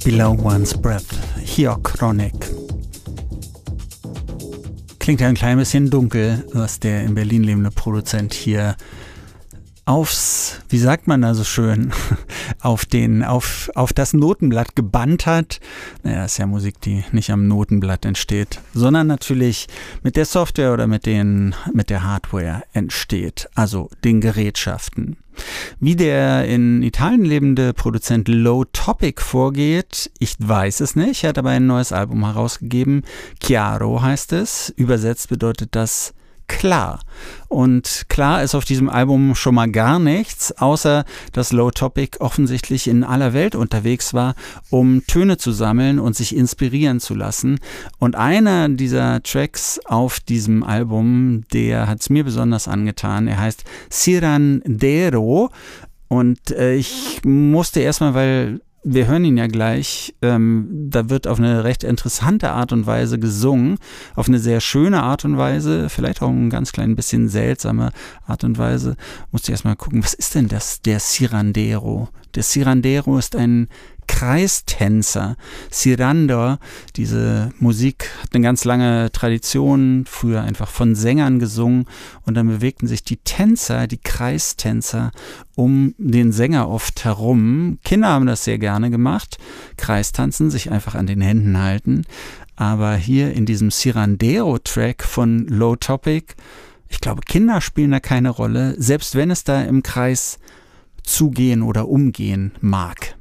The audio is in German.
Below One's Breath, hier Chronic. Klingt ja ein klein bisschen dunkel, was der in Berlin lebende Produzent hier aufs, wie sagt man da so schön, auf das Notenblatt gebannt hat. Naja, das ist ja Musik, die nicht am Notenblatt entsteht, sondern natürlich mit der Software oder mit der Hardware entsteht, also den Gerätschaften. Wie der in Italien lebende Produzent Low Topic vorgeht, ich weiß es nicht. Er hat aber ein neues Album herausgegeben. Chiaro heißt es. Übersetzt bedeutet das klar. Und klar ist auf diesem Album schon mal gar nichts, außer dass Low Topic offensichtlich in aller Welt unterwegs war, um Töne zu sammeln und sich inspirieren zu lassen. Und einer dieser Tracks auf diesem Album, der hat es mir besonders angetan. Er heißt Cirandero. Und ich musste erstmal, weil wir hören ihn ja gleich, da wird auf eine recht interessante Art und Weise gesungen, auf eine sehr schöne Art und Weise, vielleicht auch ein ganz klein bisschen seltsame Art und Weise. Musste ich erstmal gucken, was ist denn das, der Cirandero? Der Cirandero ist ein Kreistänzer. Cirandor, diese Musik hat eine ganz lange Tradition, früher einfach von Sängern gesungen und dann bewegten sich die Tänzer, die Kreistänzer um den Sänger oft herum. Kinder haben das sehr gerne gemacht, Kreistanzen, sich einfach an den Händen halten, aber hier in diesem Cirandero-Track von Low Topic, ich glaube, Kinder spielen da keine Rolle, selbst wenn es da im Kreis zugehen oder umgehen mag.